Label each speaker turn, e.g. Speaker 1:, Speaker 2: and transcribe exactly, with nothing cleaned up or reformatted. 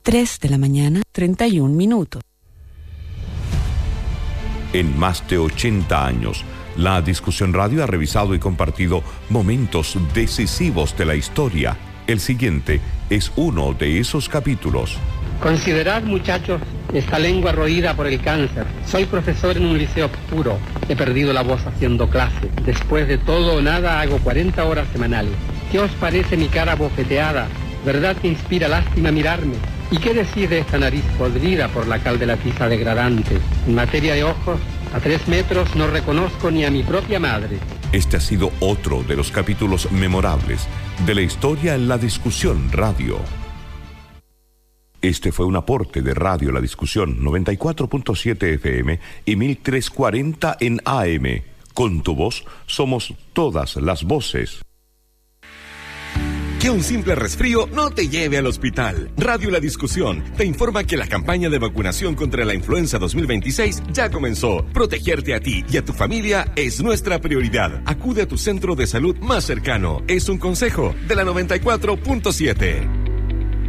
Speaker 1: tres de la mañana, treinta y un minutos.
Speaker 2: En más de ochenta años, la Discusión Radio ha revisado y compartido momentos decisivos de la historia. El siguiente es uno de esos capítulos.
Speaker 3: Considerad, muchachos, esta lengua roída por el cáncer. Soy profesor en un liceo puro. He perdido la voz haciendo clase. Después de todo o nada hago cuarenta horas semanales. ¿Qué os parece mi cara bofeteada? ¿Verdad que inspira lástima mirarme? ¿Y qué decir de esta nariz podrida por la cal de la tiza degradante? En materia de ojos, a tres metros no reconozco ni a mi propia madre.
Speaker 2: Este ha sido otro de los capítulos memorables de la historia en la Discusión Radio. Este fue un aporte de Radio La Discusión noventa y cuatro punto siete F M y mil trescientos cuarenta en A M. Con tu voz somos todas las voces.
Speaker 4: Que un simple resfrío no te lleve al hospital. Radio La Discusión te informa que la campaña de vacunación contra la influenza dos mil veintiséis ya comenzó. Protegerte a ti y a tu familia es nuestra prioridad. Acude a tu centro de salud más cercano. Es un consejo de la noventa y cuatro punto siete.